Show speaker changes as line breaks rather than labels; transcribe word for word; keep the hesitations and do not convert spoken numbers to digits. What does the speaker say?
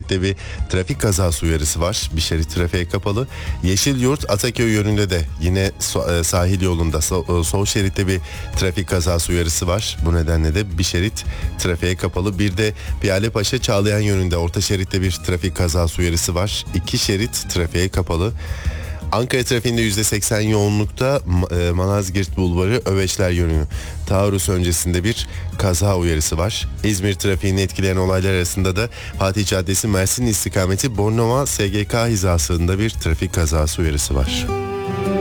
şeritte bir trafik kazası uyarısı var. Bir şerit trafiğe kapalı. Yeşilyurt Ataköy yönünde de yine so- sahil yolunda so- sol şeritte bir trafik kazası uyarısı var. Bu nedenle de bir şerit trafiğe kapalı. Bir de Piyalepaşa Çağlayan yönünde orta şeritte bir trafik kazası uyarısı var. İki şerit trafiğe kapalı. Ankara trafiğinde yüzde seksen yoğunlukta Malazgirt Bulvarı Öveçler yönü taarruz öncesinde bir kaza uyarısı var. İzmir trafiğini etkileyen olaylar arasında da Fatih Caddesi Mersin istikameti Bornova S G K hizasında bir trafik kazası uyarısı var.